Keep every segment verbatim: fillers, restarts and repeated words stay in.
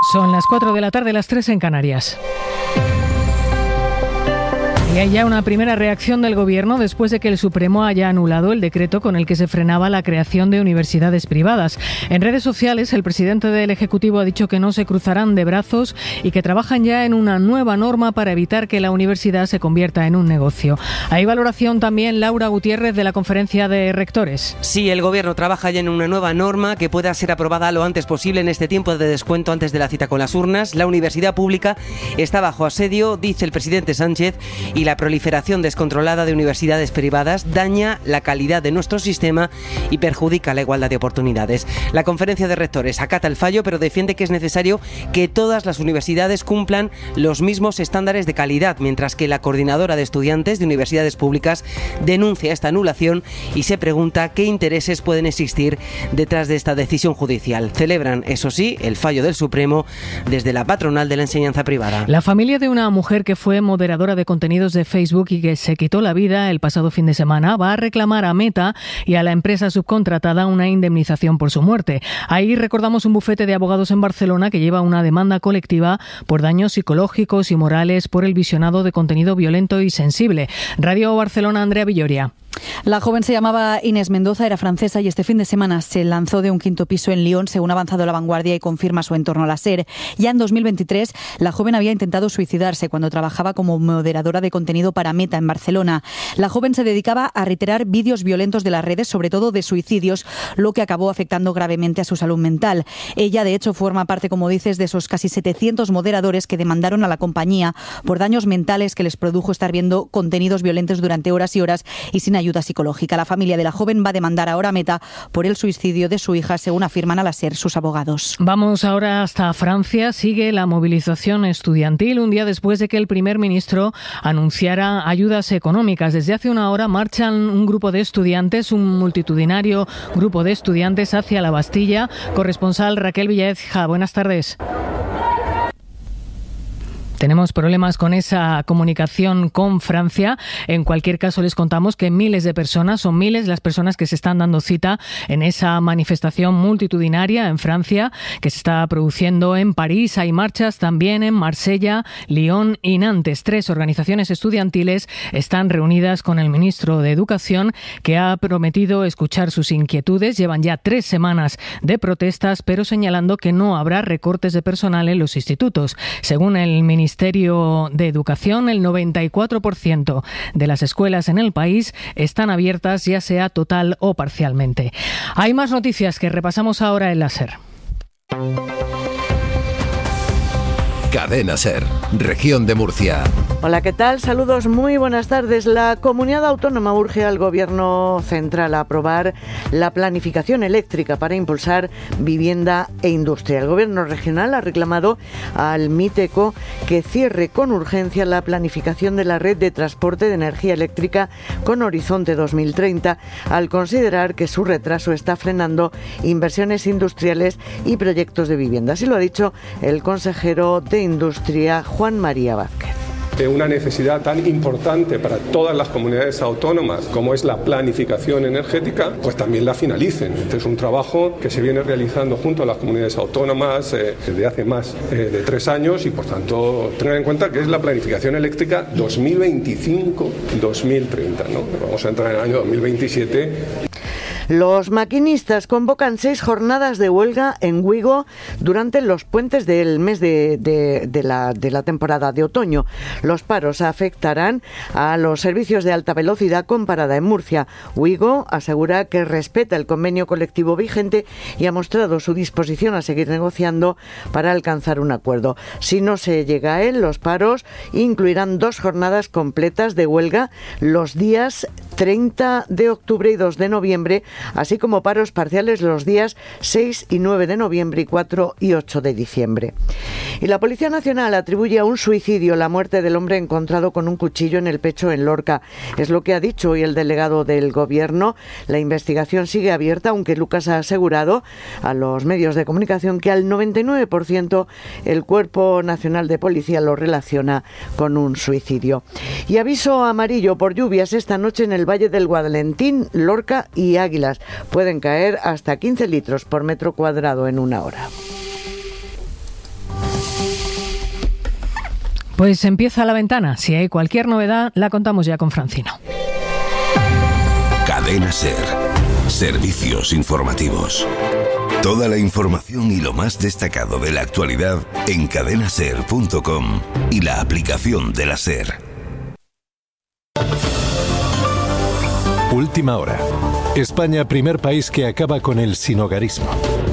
Son las cuatro de la tarde, las tres en Canarias. Y hay ya una primera reacción del Gobierno después de que el Supremo haya anulado el decreto con el que se frenaba la creación de universidades privadas. En redes sociales, el presidente del Ejecutivo ha dicho que no se cruzarán de brazos y que trabajan ya en una nueva norma para evitar que la universidad se convierta en un negocio. Hay valoración también, Laura Gutiérrez, de la Conferencia de Rectores. Sí, el Gobierno trabaja ya en una nueva norma que pueda ser aprobada lo antes posible en este tiempo de descuento antes de la cita con las urnas. La universidad pública está bajo asedio, dice el presidente Sánchez, y la proliferación descontrolada de universidades privadas daña la calidad de nuestro sistema y perjudica la igualdad de oportunidades. La Conferencia de Rectores acata el fallo, pero defiende que es necesario que todas las universidades cumplan los mismos estándares de calidad, mientras que la Coordinadora de Estudiantes de Universidades Públicas denuncia esta anulación y se pregunta qué intereses pueden existir detrás de esta decisión judicial. Celebran, eso sí, el fallo del Supremo desde la patronal de la enseñanza privada. La familia de una mujer que fue moderadora de contenidos de Facebook y que se quitó la vida el pasado fin de semana va a reclamar a Meta y a la empresa subcontratada una indemnización por su muerte. Ahí recordamos un bufete de abogados en Barcelona que lleva una demanda colectiva por daños psicológicos y morales por el visionado de contenido violento y sensible. Radio Barcelona, Andrea Villoria. La joven se llamaba Inés Mendoza, era francesa y este fin de semana se lanzó de un quinto piso en Lyon, según ha avanzado La Vanguardia y confirma su entorno la SER. Ya en dos mil veintitrés, la joven había intentado suicidarse cuando trabajaba como moderadora de contenido para Meta en Barcelona. La joven se dedicaba a reiterar vídeos violentos de las redes, sobre todo de suicidios, lo que acabó afectando gravemente a su salud mental. Ella, de hecho, forma parte, como dices, de esos casi setecientos moderadores que demandaron a la compañía por daños mentales que les produjo estar viendo contenidos violentos durante horas y horas y sin ayuda ayuda psicológica. La familia de la joven va a demandar ahora a Meta por el suicidio de su hija, según afirman a la SER sus abogados. Vamos ahora hasta Francia. Sigue la movilización estudiantil un día después de que el primer ministro anunciara ayudas económicas. Desde hace una hora marchan un grupo de estudiantes, un multitudinario grupo de estudiantes hacia la Bastilla. Corresponsal Raquel Villaezja, buenas tardes. Tenemos problemas con esa comunicación con Francia. En cualquier caso, les contamos que miles de personas, son miles las personas que se están dando cita en esa manifestación multitudinaria en Francia que se está produciendo en París. Hay marchas también en Marsella, Lyon y Nantes. Tres organizaciones estudiantiles están reunidas con el ministro de Educación, que ha prometido escuchar sus inquietudes. Llevan ya tres semanas de protestas, pero señalando que no habrá recortes de personal en los institutos. Según el ministro Ministerio de Educación, el noventa y cuatro por ciento de las escuelas en el país están abiertas, ya sea total o parcialmente. Hay más noticias que repasamos ahora en la SER. Cadena SER, Región de Murcia. Hola, ¿qué tal? Saludos, muy buenas tardes. La Comunidad Autónoma urge al Gobierno central a aprobar la planificación eléctrica para impulsar vivienda e industria. El Gobierno regional ha reclamado al MITECO que cierre con urgencia la planificación de la red de transporte de energía eléctrica con horizonte dos mil treinta, al considerar que su retraso está frenando inversiones industriales y proyectos de vivienda. Así lo ha dicho el consejero de Industria, Juan María Vázquez. Una necesidad tan importante para todas las comunidades autónomas como es la planificación energética, pues también la finalicen. Este es un trabajo que se viene realizando junto a las comunidades autónomas eh, desde hace más eh, de tres años y por tanto tengan en cuenta que es la planificación eléctrica dos mil veinticinco dos mil treinta, ¿no? Vamos a entrar en el año dos mil veintisiete. Los maquinistas convocan seis jornadas de huelga en Vigo durante los puentes del mes de, de, de, la, de la temporada de otoño. Los paros afectarán a los servicios de alta velocidad con parada en Murcia. Vigo asegura que respeta el convenio colectivo vigente y ha mostrado su disposición a seguir negociando para alcanzar un acuerdo. Si no se llega a él, los paros incluirán dos jornadas completas de huelga los días treinta de octubre y dos de noviembre, así como paros parciales los días seis y nueve de noviembre y cuatro y ocho de diciembre. Y la Policía Nacional atribuye a un suicidio la muerte del hombre encontrado con un cuchillo en el pecho en Lorca. Es lo que ha dicho hoy el delegado del Gobierno. La investigación sigue abierta, aunque Lucas ha asegurado a los medios de comunicación que al noventa y nueve por ciento el Cuerpo Nacional de Policía lo relaciona con un suicidio. Y aviso amarillo por lluvias esta noche en el Valle del Guadalentín, Lorca y Águilas. Pueden caer hasta quince litros por metro cuadrado en una hora. Pues empieza La Ventana. Si hay cualquier novedad, la contamos ya con Francino. Cadena SER. Servicios informativos. Toda la información y lo más destacado de la actualidad en cadena ser punto com y la aplicación de la SER. Última hora. España, primer país que acaba con el sinhogarismo.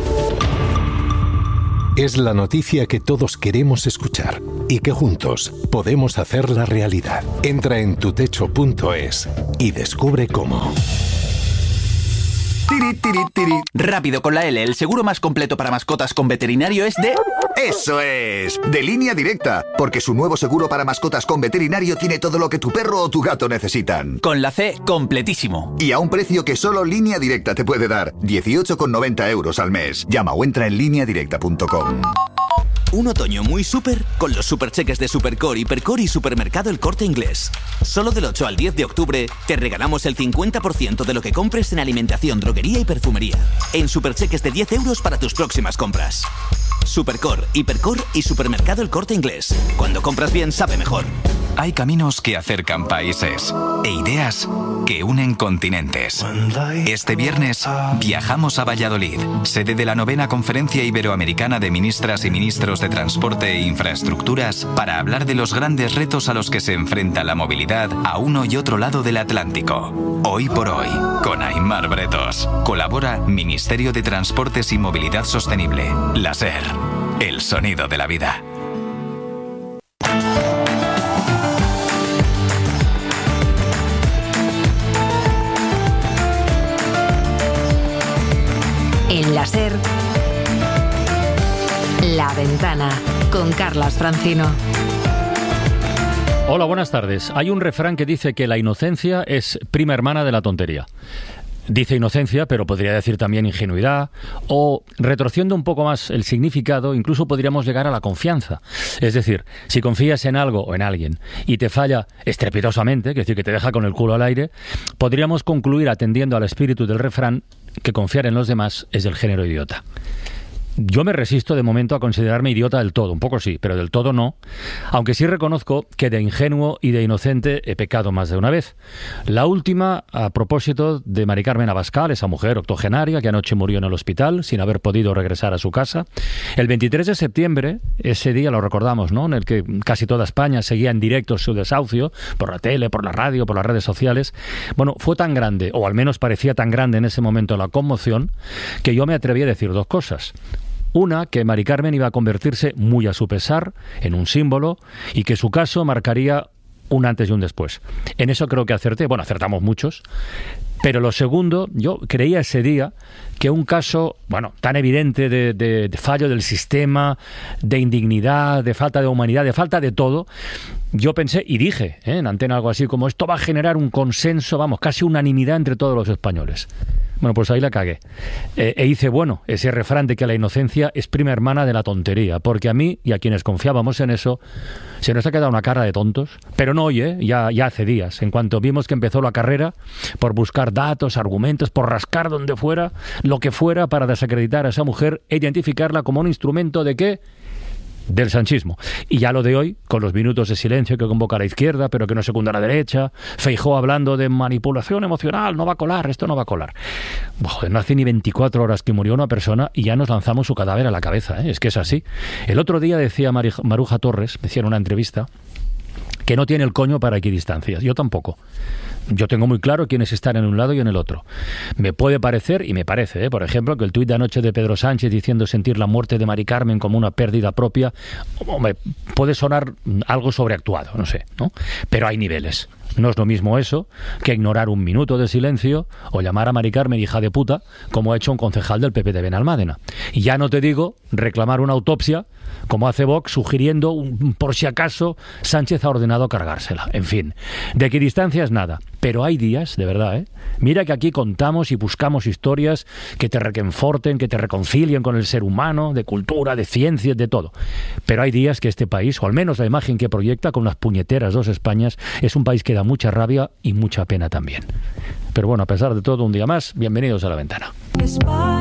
Es la noticia que todos queremos escuchar y que juntos podemos hacerla realidad. Entra en tutecho punto es y descubre cómo. Tiri, tiri, tiri. Rápido con la L, el seguro más completo para mascotas con veterinario es de... ¡Eso es! De Línea Directa, porque su nuevo seguro para mascotas con veterinario tiene todo lo que tu perro o tu gato necesitan. Con la C, completísimo. Y a un precio que solo Línea Directa te puede dar, dieciocho con noventa euros al mes. Llama o entra en línea directa punto com. Un otoño muy súper con los supercheques de Supercore, Hipercore y Supermercado El Corte Inglés. Solo del ocho al diez de octubre te regalamos el cincuenta por ciento de lo que compres en alimentación, droguería y perfumería. En supercheques de diez euros para tus próximas compras. Supercore, Hipercore y Supermercado El Corte Inglés. Cuando compras bien, sabe mejor. Hay caminos que acercan países e ideas que unen continentes. Este viernes viajamos a Valladolid, sede de la novena Conferencia Iberoamericana de Ministras y Ministros de Transporte e Infraestructuras, para hablar de los grandes retos a los que se enfrenta la movilidad a uno y otro lado del Atlántico. Hoy por hoy, con Aimar Bretos. Colabora Ministerio de Transportes y Movilidad Sostenible. La SER, el sonido de la vida. En la SER, La Ventana, con Carlas Francino. Hola, buenas tardes. Hay un refrán que dice que la inocencia es prima hermana de la tontería. Dice inocencia, pero podría decir también ingenuidad, o retorciendo un poco más el significado, incluso podríamos llegar a la confianza. Es decir, si confías en algo o en alguien y te falla estrepitosamente, es decir, que te deja con el culo al aire, podríamos concluir, atendiendo al espíritu del refrán, que confiar en los demás es del género idiota. Yo me resisto de momento a considerarme idiota del todo, un poco sí, pero del todo no, aunque sí reconozco que de ingenuo y de inocente he pecado más de una vez. La última a propósito de Mari Carmen Abascal, esa mujer octogenaria que anoche murió en el hospital sin haber podido regresar a su casa. El veintitrés de septiembre, ese día lo recordamos, ¿no?, en el que casi toda España seguía en directo su desahucio, por la tele, por la radio, por las redes sociales. Bueno, fue tan grande, o al menos parecía tan grande en ese momento la conmoción, que yo me atreví a decir dos cosas. Una, que Mari Carmen iba a convertirse, muy a su pesar, en un símbolo y que su caso marcaría un antes y un después. En eso creo que acerté. Bueno, acertamos muchos. Pero lo segundo, yo creía ese día que un caso, bueno, tan evidente de, de, de fallo del sistema, de indignidad, de falta de humanidad, de falta de todo, yo pensé y dije, ¿eh?, en antena algo así como, esto va a generar un consenso, vamos, casi unanimidad entre todos los españoles. Bueno, pues ahí la cagué. Eh, e hice, bueno, ese refrán de que la inocencia es prima hermana de la tontería, porque a mí y a quienes confiábamos en eso, se nos ha quedado una cara de tontos, pero no hoy, ¿eh? ya, ya hace días, en cuanto vimos que empezó la carrera por buscar datos, argumentos, por rascar donde fuera, lo que fuera para desacreditar a esa mujer e identificarla como un instrumento de ¿qué? Del sanchismo. Y ya lo de hoy, con los minutos de silencio que convoca la izquierda, pero que no secunda la derecha, Feijóo hablando de manipulación emocional, no va a colar, esto no va a colar. Joder, no hace ni veinticuatro horas que murió una persona y ya nos lanzamos su cadáver a la cabeza, ¿eh? Es que es así. El otro día decía Mari, Maruja Torres, decía en una entrevista, que no tiene el coño para equidistancias. Yo tampoco. Yo tengo muy claro quiénes están en un lado y en el otro. Me puede parecer, y me parece, ¿eh?, por ejemplo, que el tuit de anoche de Pedro Sánchez diciendo sentir la muerte de Mari Carmen como una pérdida propia, me puede sonar algo sobreactuado, no sé, ¿no? Pero hay niveles. No es lo mismo eso que ignorar un minuto de silencio o llamar a Mari Carmen hija de puta, como ha hecho un concejal del P P de Benalmádena. Y ya no te digo reclamar una autopsia, como hace Vox, sugiriendo, un, por si acaso, Sánchez ha ordenado cargársela. En fin, de equidistancias nada. Pero hay días, de verdad, ¿eh? Mira que aquí contamos y buscamos historias que te reconforten, que te reconcilien con el ser humano, de cultura, de ciencia, de todo. Pero hay días que este país, o al menos la imagen que proyecta con las puñeteras dos Españas, es un país que da mucha rabia y mucha pena también. Pero bueno, a pesar de todo, un día más, bienvenidos a La Ventana.